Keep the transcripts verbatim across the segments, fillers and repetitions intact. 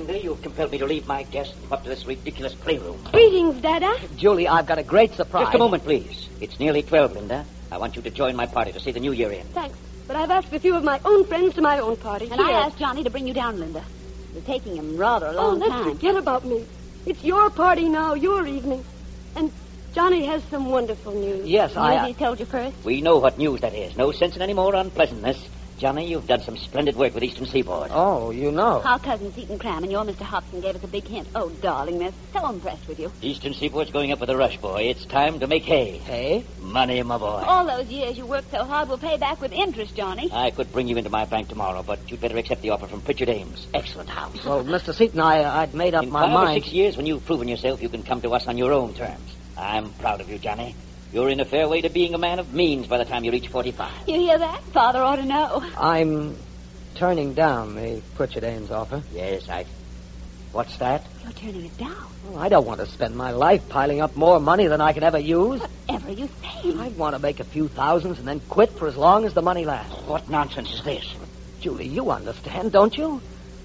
Linda. You've compelled me to leave my guest and come up to this ridiculous playroom. Greetings, Dada. Julie, I've got a great surprise. Just a moment, please. It's nearly twelve, Linda. I want you to join my party to see the new year in. Thanks. But I've asked a few of my own friends to my own party. And Here. I asked Johnny to bring you down, Linda. You're taking him rather a Oh, long let's time. forget about me. It's your party now, your evening. And Johnny has some wonderful news. Yes, I... Maybe he told you first? We know what news that is. No sense in any more unpleasantness. Johnny, you've done some splendid work with Eastern Seaboard. Oh, you know. Our cousin Seton Cram and your Mister Hobson gave us a big hint. Oh, darling, they're so impressed with you. Eastern Seaboard's going up with a rush, boy. It's time to make hay. Hey? Money, my boy. All those years you worked so hard will pay back with interest, Johnny. I could bring you into my bank tomorrow, but you'd better accept the offer from Pritchard Ames. Excellent house. Well, Mister Seton, I, I'd made up In my five mind. or six years, when you've proven yourself, you can come to us on your own terms. I'm proud of you, Johnny. You're in a fair way to being a man of means by the time you reach forty-five. You hear that? Father ought to know. I'm turning down the Pritchard Ames offer. Yes, I... What's that? You're turning it down. Well, I don't want to spend my life piling up more money than I can ever use. Whatever you say. I'd want to make a few thousands and then quit for as long as the money lasts. What nonsense is this? Julie, you understand, don't you?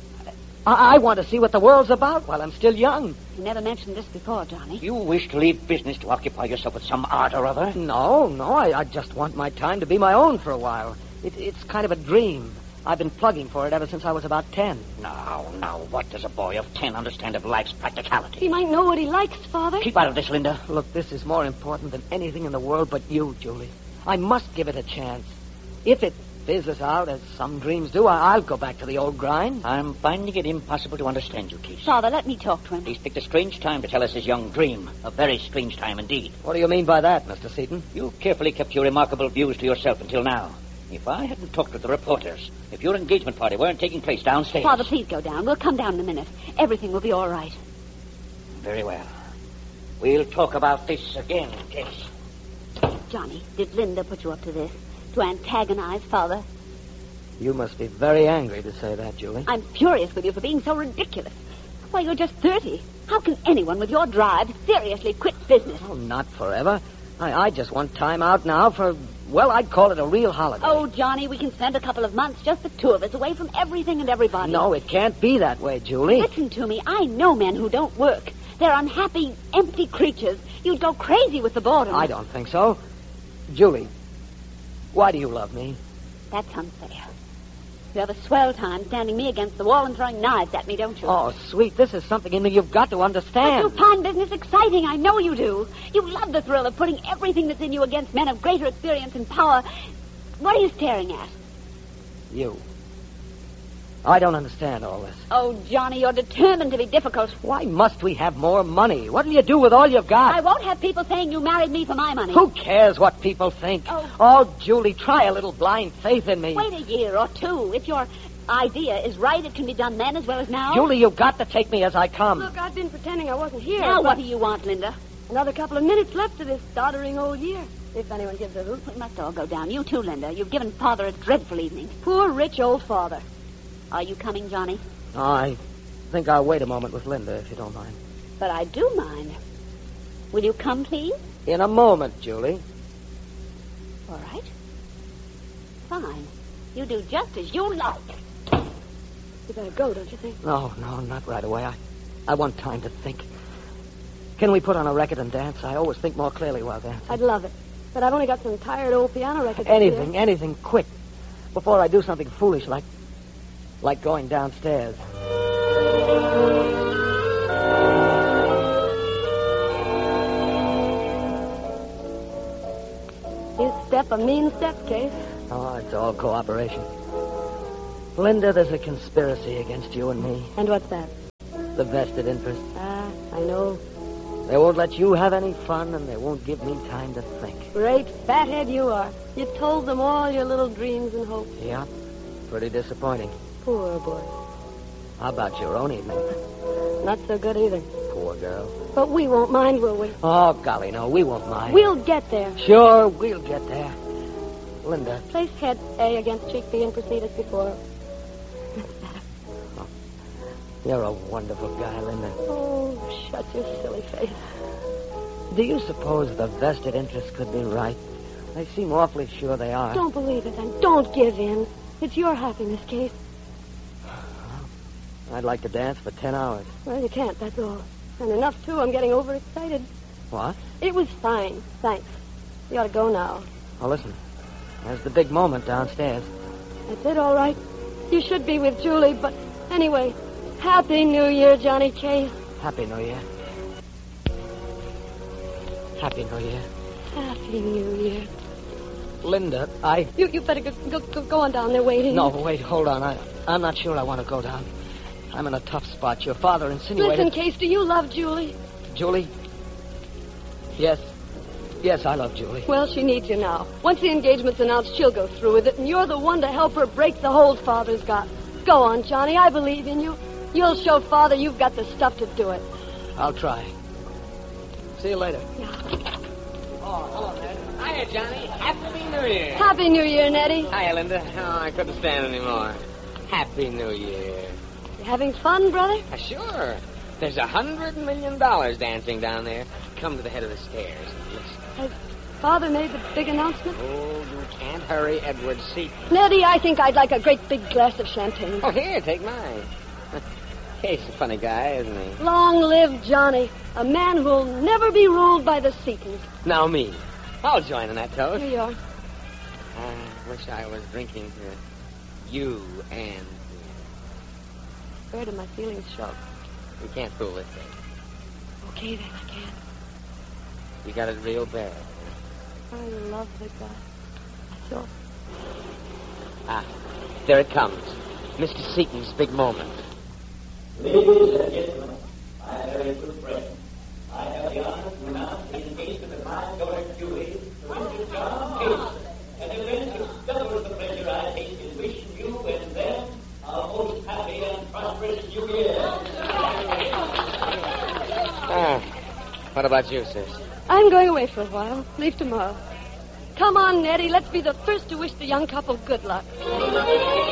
I, I want to see what the world's about while I'm still young. You never mentioned this before, Johnny. You wish to leave business to occupy yourself with some art or other? No, no, I, I just want my time to be my own for a while. It, it's kind of a dream. I've been plugging for it ever since I was about ten. Now, now, what does a boy of ten understand of life's practicality? He might know what he likes, Father. Keep out of this, Linda. Look, this is more important than anything in the world but you, Julie. I must give it a chance. If it fizzles out, as some dreams do, I- I'll go back to the old grind. I'm finding it impossible to understand you, Keith. Father, let me talk to him. He's picked a strange time to tell us his young dream. A very strange time indeed. What do you mean by that, Mister Seton? You've carefully kept your remarkable views to yourself until now. If I hadn't talked with the reporters, if your engagement party weren't taking place downstairs... Father, please go down. We'll come down in a minute. Everything will be all right. Very well. We'll talk about this again, Case. Johnny, did Linda put you up to this? To antagonize Father? You must be very angry to say that, Julie. I'm furious with you for being so ridiculous. Why, you're just thirty. How can anyone with your drive seriously quit business? Oh, not forever. I, I just want time out now for, well, I'd call it a real holiday. Oh, Johnny, we can spend a couple of months, just the two of us, away from everything and everybody. No, it can't be that way, Julie. Listen to me. I know men who don't work. They're unhappy, empty creatures. You'd go crazy with the boredom. I don't think so. Julie, why do you love me? That's unfair. You have a swell time standing me against the wall and throwing knives at me, don't you? Oh, sweet, this is something in me you've got to But understand. you find business exciting. I know you do. You love the thrill of putting everything that's in you against men of greater experience and power. What are you staring at? You. I don't understand all this. Oh, Johnny, you're determined to be difficult. Why must we have more money? What'll you do with all you've got? I won't have people saying you married me for my money. Who cares what people think? Oh. Oh, Julie, try a little blind faith in me. Wait a year or two. If your idea is right, it can be done then as well as now. Julie, you've got to take me as I come. Look, I've been pretending I wasn't here. Now but what do you want, Linda? Another couple of minutes left of this doddering old year, if anyone gives a hoot. We must all go down. You too, Linda. You've given Father a dreadful evening. Poor, rich old father. Are you coming, Johnny? Oh, I think I'll wait a moment with Linda, if you don't mind. But I do mind. Will you come, please? In a moment, Julie. All right. Fine. You do just as you like. You better go, don't you think? No, no, not right away. I, I want time to think. Can we put on a record and dance? I always think more clearly while dancing. I'd love it. But I've only got some tired old piano records. Anything, here. anything, quick. Before I do something foolish like... like going downstairs. You step a mean step, Case. Oh, it's all cooperation. Linda, there's a conspiracy against you and me. And what's that? The vested interest. Ah, I know. They won't let you have any fun, and they won't give me time to think. Great fathead you are. You told them all your little dreams and hopes. Yeah, pretty disappointing. Poor boy. How about your own evening? Not so good either. Poor girl. But we won't mind, will we? Oh, golly, no, we won't mind. We'll get there. Sure, we'll get there. Linda. Place head A against cheek B and proceed as before. You're a wonderful guy, Linda. Oh, shut your silly face. Do you suppose the vested interests could be right? They seem awfully sure they are. Don't believe it, then. Don't give in. It's your happiness, Case. I'd like to dance for ten hours. Well, you can't, that's all. And enough, too. I'm getting overexcited. What? It was fine. Thanks. You ought to go now. Oh, listen. There's the big moment downstairs. That's it, all right. You should be with Julie, but anyway, Happy New Year, Johnny K. Happy New Year. Happy New Year. Happy New Year. Linda, I... You you better go, go, go, go on down there waiting. No, wait, hold on. I, I'm not sure I want to go down. I'm in a tough spot. Your father insinuated... Listen, Case, do you love Julie? Julie? Yes. Yes, I love Julie. Well, she needs you now. Once the engagement's announced, she'll go through with it, and you're the one to help her break the hold Father's got. Go on, Johnny. I believe in you. You'll show Father you've got the stuff to do it. I'll try. See you later. Yeah. Oh, hello, Ned. Hiya, Johnny. Happy New Year. Happy New Year, Nettie. Hiya, Linda. Oh, I couldn't stand anymore. Happy New Year. You having fun, brother? Uh, sure. There's a hundred million dollars dancing down there. Come to the head of the stairs and listen. Has Father made the big announcement? Oh, you can't hurry Edward Seaton. Nettie, I think I'd like a great big glass of champagne. Oh, here, take mine. He's a funny guy, isn't he? Long live Johnny, a man who'll never be ruled by the Seatons. Now me. I'll join in that toast. Here you are. I wish I was drinking to you and... Where do my feelings show? You can't fool this thing. Okay, then, I can't. You got it real bad. I love the guy. So, Ah, there it comes. Mister Seaton's big moment. Ladies and gentlemen, I have a very good friend. I have the honor to announce the engagement of my daughter Julie to Mister John Case. And it is double the pleasure I take in wishing you and them a most happy and prosperous New Year. Ah, what about you, sis? I'm going away for a while. Leave tomorrow. Come on, Nettie. Let's be the first to wish the young couple good luck.